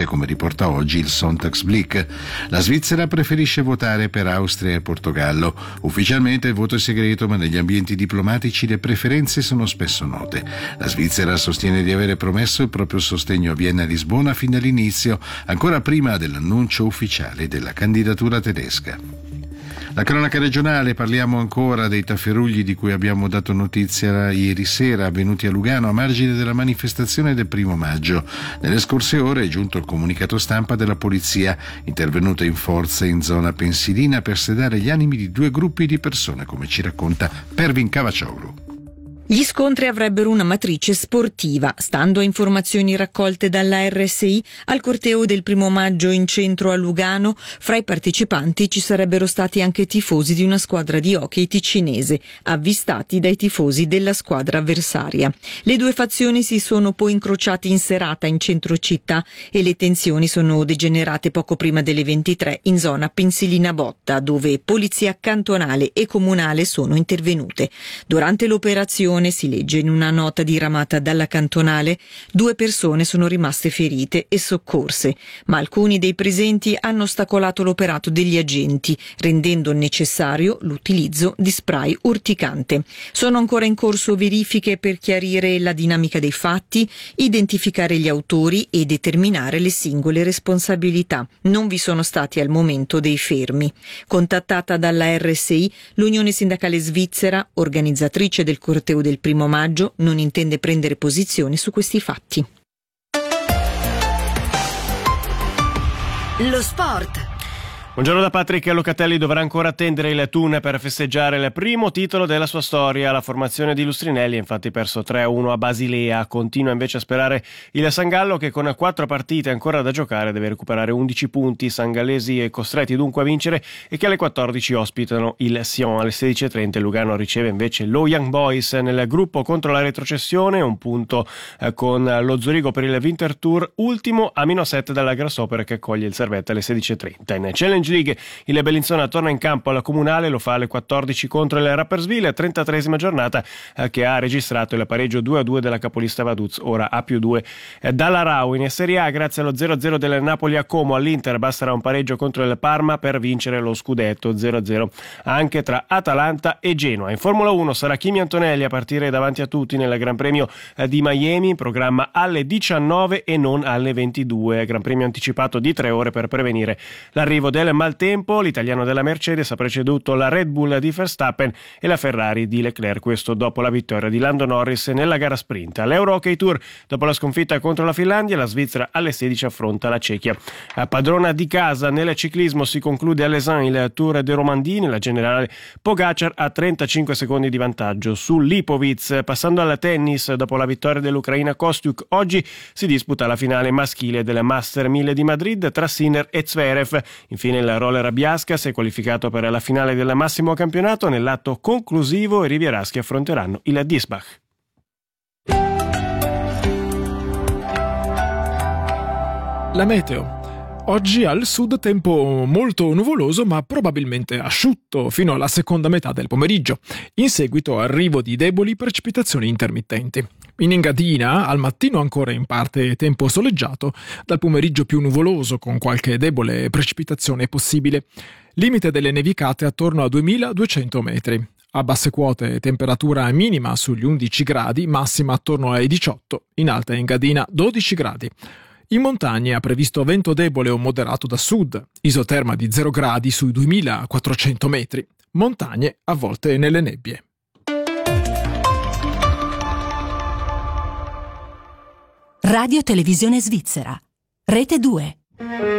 come riporta oggi il Sonntagsblick. La Svizzera preferisce votare per Austria e Portogallo. Ufficialmente il voto è segreto, ma negli ambienti diplomatici le preferenze sono spesso note. La Svizzera sostiene di avere promesso il proprio sostegno a Vienna e Lisbona fin dall'inizio, ancora prima dell'annuncio ufficiale della candidatura tedesca. La cronaca regionale, parliamo ancora dei tafferugli di cui abbiamo dato notizia ieri sera, avvenuti a Lugano a margine della manifestazione del 1° maggio. Nelle scorse ore è giunto il comunicato stampa della polizia, intervenuta in forza in zona Pensilina per sedare gli animi di 2 gruppi di persone, come ci racconta Pervin Cavaccioglu. Gli scontri avrebbero una matrice sportiva. Stando a informazioni raccolte dalla RSI, al corteo del 1° maggio in centro a Lugano, fra i partecipanti ci sarebbero stati anche tifosi di una squadra di hockey ticinese, avvistati dai tifosi della squadra avversaria. Le 2 fazioni si sono poi incrociate in serata in centro città e le tensioni sono degenerate poco prima delle 23 in zona Pensilina Botta, dove polizia cantonale e comunale sono intervenute. Durante l'operazione, si legge in una nota diramata dalla cantonale, 2 persone sono rimaste ferite e soccorse, ma alcuni dei presenti hanno ostacolato l'operato degli agenti, rendendo necessario l'utilizzo di spray urticante. Sono ancora in corso verifiche per chiarire la dinamica dei fatti, identificare gli autori e determinare le singole responsabilità. Non vi sono stati al momento dei fermi. Contattata dalla RSI, l'Unione Sindacale Svizzera, organizzatrice del corteo del 1° maggio, non intende prendere posizione su questi fatti. Lo sport. Buongiorno da Patrick Locatelli. Dovrà ancora attendere il Thun per festeggiare il primo titolo della sua storia. La formazione di Lustrinelli ha infatti perso 3-1 a Basilea. Continua invece a sperare il Sangallo, che con 4 partite ancora da giocare deve recuperare 11 punti. Sangallesi è costretti dunque a vincere, e che alle 14 ospitano il Sion. Alle 16:30 Lugano riceve invece lo Young Boys nel gruppo contro la retrocessione, un punto con lo Zurigo per il Winterthur, ultimo a -7 dalla Grasshopper, che accoglie il Servette alle 16:30. In Challenge League il Bellinzona torna in campo alla Comunale, lo fa alle 14 contro il Rapperswil, 33esima giornata che ha registrato il pareggio 2-2 della capolista Vaduz, ora a +2 dalla Rau. In Serie A, grazie allo 0-0 del Napoli a Como, all'Inter basterà un pareggio contro il Parma per vincere lo scudetto. 0-0 anche tra Atalanta e Genoa. In Formula 1 sarà Kimi Antonelli a partire davanti a tutti nel Gran Premio di Miami, in programma alle 19 e non alle 22. Gran Premio anticipato di 3 ore per prevenire l'arrivo del maltempo. L'italiano della Mercedes ha preceduto la Red Bull di Verstappen e la Ferrari di Leclerc, questo dopo la vittoria di Lando Norris nella gara sprint. All'Euro Hockey Tour, dopo la sconfitta contro la Finlandia, la Svizzera alle 16 affronta la Cechia. A padrona di casa nel ciclismo si conclude a Lausanne il Tour de Romandie. Nella generale Pogacar ha 35 secondi di vantaggio su Lipovic. Passando al tennis, dopo la vittoria dell'Ucraina Kostyuk, oggi si disputa la finale maschile del Master 1000 di Madrid tra Sinner e Zverev. Infine il roller Biasca si è qualificato per la finale del massimo campionato. Nell'atto conclusivo i rivieraschi affronteranno il Diesbach. La meteo. Oggi al sud tempo molto nuvoloso, ma probabilmente asciutto fino alla seconda metà del pomeriggio. In seguito arrivo di deboli precipitazioni intermittenti. In Engadina al mattino ancora in parte tempo soleggiato, dal pomeriggio più nuvoloso con qualche debole precipitazione possibile. Limite delle nevicate attorno a 2200 metri. A basse quote temperatura minima sugli 11 gradi, massima attorno ai 18, in Alta Engadina 12 gradi. In montagna ha previsto vento debole o moderato da sud, isoterma di 0 gradi sui 2400 metri, montagne avvolte nelle nebbie. Radio Televisione Svizzera, Rete 2.